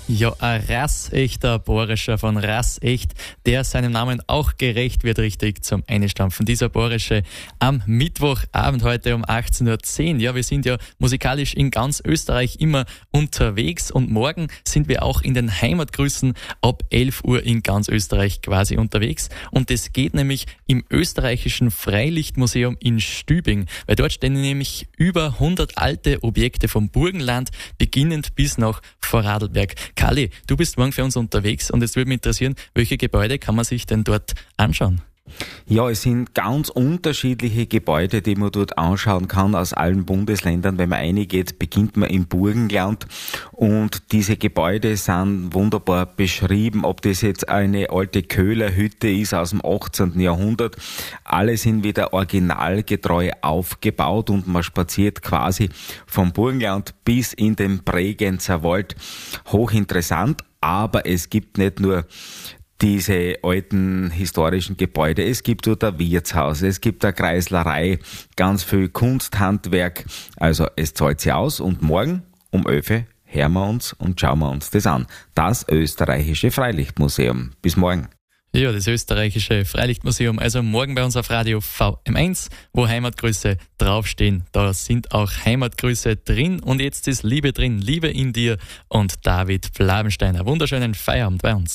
Ja, ein rassechter Bohrischer von Rassecht, der seinem Namen auch gerecht wird, richtig zum Einstampfen. Dieser Bohrische am Mittwochabend heute um 18.10 Uhr. Ja, wir sind ja musikalisch in ganz Österreich immer unterwegs und morgen sind wir auch in den Heimatgrüßen ab 11 Uhr in ganz Österreich quasi unterwegs. Und das geht nämlich im österreichischen Freilichtmuseum in Stübing, weil dort stehen nämlich über 100 alte Objekte vom Burgenland, beginnend bis nach Vorarlberg. Kali, du bist morgen für uns unterwegs und es würde mich interessieren, welche Gebäude kann man sich denn dort anschauen? Ja, es sind ganz unterschiedliche Gebäude, die man dort anschauen kann aus allen Bundesländern. Wenn man reingeht, beginnt man im Burgenland und diese Gebäude sind wunderbar beschrieben, ob das jetzt eine alte Köhlerhütte ist aus dem 18. Jahrhundert. Alle sind wieder originalgetreu aufgebaut und man spaziert quasi vom Burgenland bis in den Bregenzer Wald. Hochinteressant, aber es gibt nicht nur diese alten historischen Gebäude. Es gibt dort ein Wirtshaus, es gibt eine Kreislerei, ganz viel Kunsthandwerk. Also es zahlt sich aus und morgen um 11 Uhr hören wir uns und schauen wir uns das an. Das österreichische Freilichtmuseum. Bis morgen. Ja, das österreichische Freilichtmuseum, also morgen bei uns auf Radio VM1, wo Heimatgrüße draufstehen. Da sind auch Heimatgrüße drin und jetzt ist Liebe drin, Liebe in dir und David Blabensteiner. Wunderschönen Feierabend bei uns.